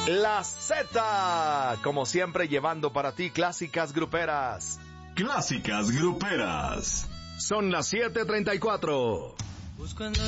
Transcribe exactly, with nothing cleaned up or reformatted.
La Z, como siempre llevando para ti clásicas gruperas. Clásicas gruperas. Son las siete treinta y cuatro. Buscando